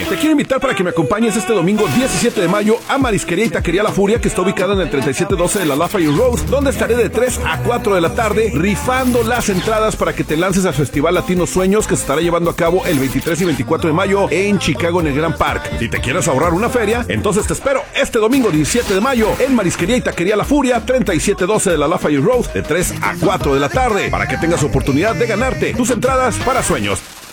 Te quiero invitar para que me acompañes este domingo 17 de mayo a Marisquería y Taquería La Furia, que está ubicada en el 3712 de la Lafayette Road, donde estaré de 3 a 4 de la tarde rifando las entradas para que te lances al Festival Latino Sueños, que se estará llevando a cabo el 23 y 24 de mayo en Chicago, en el Grand Park. Si te quieres ahorrar una feria, entonces te espero este domingo 17 de mayo en Marisquería y Taquería La Furia, 3712 de la Lafayette Road, de 3 a 4 de la tarde, para que tengas oportunidad de ganarte tus entradas para Sueños.